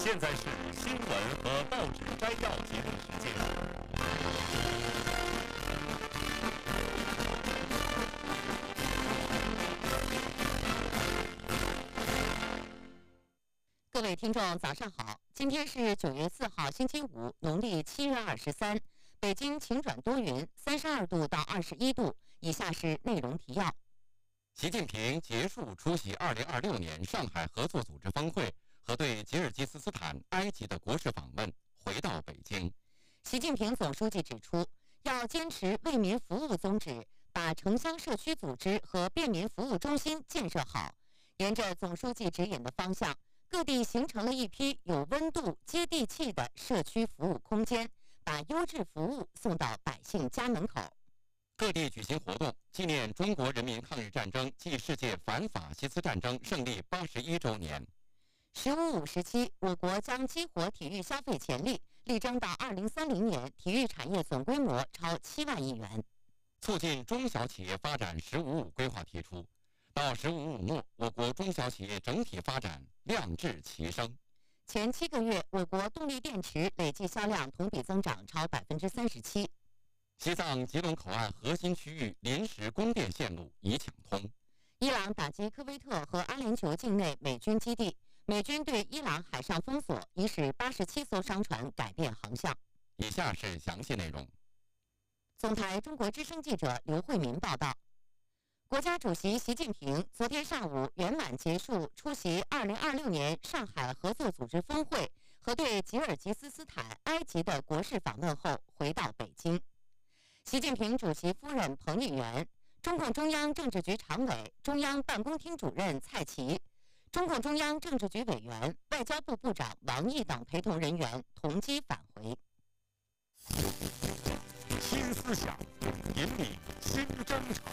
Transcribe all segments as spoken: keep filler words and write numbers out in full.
现在是新闻和报纸摘要节目时间。 各位听众，早上好！今天是九月四号，星期五，农历七月二十三。北京晴转多云，三十二度到二十一度。以下是内容提要： 习近平结束出席二零二六年上海合作组织峰会和对吉尔吉斯斯坦、埃及的国事访问，回到北京。 习近平总书记指出，要坚持为民服务宗旨，把城乡社区组织和便民服务中心建设好。沿着总书记指引的方向，各地形成了一批有温度、接地气的社区服务空间，把优质服务送到百姓家门口。 各地举行活动，纪念中国人民抗日战争暨世界反法西斯战争胜利八十一周年。 十五五时期，我国将激活体育消费潜力，力争到二零三零年体育产业总规模超七万亿元。 促进中小企业发展“十五五”规划提出，到“十五五”末，我国中小企业整体发展量质齐升。 前七个月，我国动力电池累计销量同比增长超百分之三十七。 西藏吉隆口岸核心区域临时供电线路已抢通。 伊朗打击科威特和阿联酋境内美军基地，美军对伊朗海上封锁，已使八十七艘商船改变航向。 以下是详细内容。 总台中国之声记者刘慧民报道。国家主席习近平昨天上午圆满结束出席二零二六年上海合作组织峰会和对吉尔吉斯斯坦、埃及的国事访问后，回到北京。习近平主席夫人彭丽媛、中共中央政治局常委、中央办公厅主任蔡奇、中共中央政治局委员、外交部部长王毅等陪同人员同机返回。 新思想，引领新征程。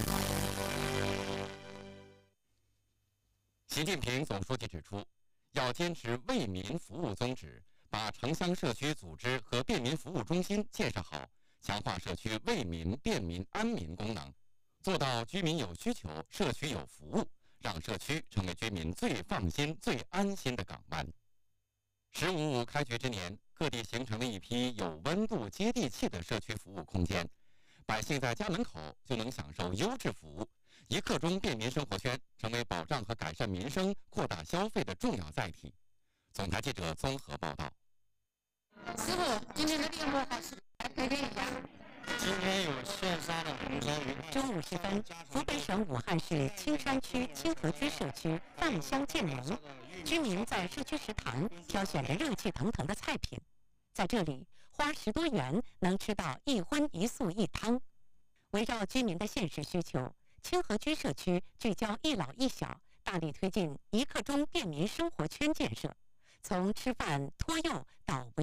习近平总书记指出，要坚持为民服务宗旨，把城乡社区组织和便民服务中心建设好，强化社区为民、便民、安民功能，做到居民有需求，社区有服务，让社区成为居民最放心、最安心的港湾。十五五开局之年，各地形成了一批有温度、接地气的社区服务空间，百姓在家门口就能享受优质服务，一刻钟便民生活圈成为保障和改善民生、扩大消费的重要载体。总台记者综合报道。 师傅，今天的店铺还是来陪陪你呀？ 今天有线上的红烧鱼。 中午时分，湖北省武汉市青山区清河区社区饭香建盟，居民在社区食堂挑选着热气腾腾的菜品，在这里花十多元能吃到一荤一素一汤。围绕居民的现实需求，清河区社区聚焦一老一小，大力推进一刻钟便民生活圈建设，从吃饭托幼到